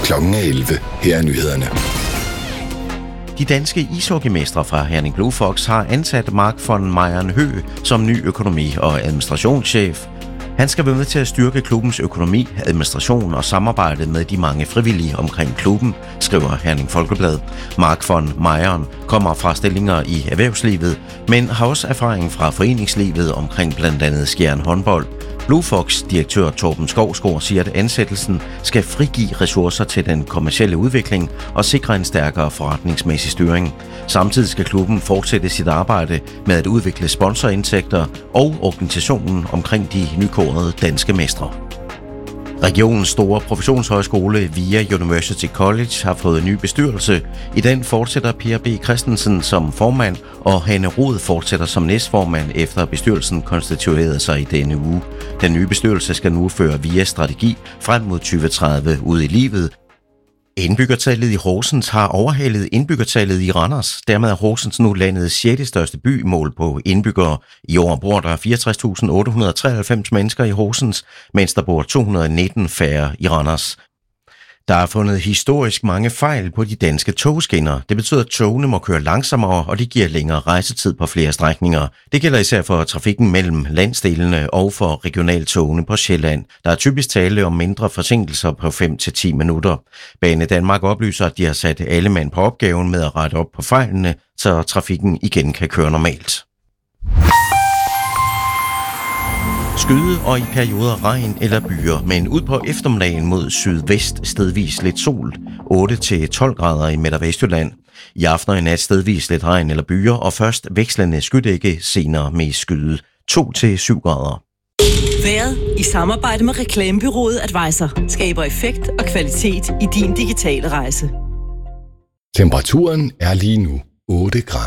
Klokken 11. Her er nyhederne. De danske ishockeymestre fra Herning Blue Fox har ansat Mark von Meyeren-Høgh som ny økonomi- og administrationschef. Han skal være med til at styrke klubbens økonomi, administration og samarbejde med de mange frivillige omkring klubben, skriver Herning Folkeblad. Mark von Meyeren kommer fra stillinger i erhvervslivet, men har også erfaring fra foreningslivet omkring blandt andet Skjern håndbold. Blue Fox-direktør Torben Skovsgaard siger, at ansættelsen skal frigive ressourcer til den kommercielle udvikling og sikre en stærkere forretningsmæssig styring. Samtidig skal klubben fortsætte sit arbejde med at udvikle sponsorindtægter og organisationen omkring de nykårede danske mestre. Regionens store professionshøjskole VIA University College har fået en ny bestyrelse. I den fortsætter Per B. Christensen som formand, og Hanne Rod fortsætter som næstformand, efter bestyrelsen konstituerede sig i denne uge. Den nye bestyrelse skal nu føre VIAs strategi frem mod 2030 ud i livet. Indbyggertallet i Horsens har overhalet indbyggertallet i Randers. Dermed er Horsens nu landets 6. største by målt på indbyggere. I år bor der 64.893 mennesker i Horsens, mens der bor 219 færre i Randers. Der er fundet historisk mange fejl på de danske togskinner. Det betyder, at togene må køre langsommere, og det giver længere rejsetid på flere strækninger. Det gælder især for trafikken mellem landsdelene og for regionaltogene på Sjælland. Der er typisk tale om mindre forsinkelser på 5-10 minutter. Bane Danmark oplyser, at de har sat alle mand på opgaven med at rette op på fejlene, så trafikken igen kan køre normalt. Skyde og i perioder regn eller byer, men ud på eftermiddagen mod sydvest stedvis lidt sol. 8-12 grader i Midt- og Vestjylland. I aften og i nat stedvis lidt regn eller byer, og først vekslende skydække, senere med skyde. 2-7 grader. Vejret i samarbejde med reklamebureauet Advisor skaber effekt og kvalitet i din digitale rejse. Temperaturen er lige nu 8 grader.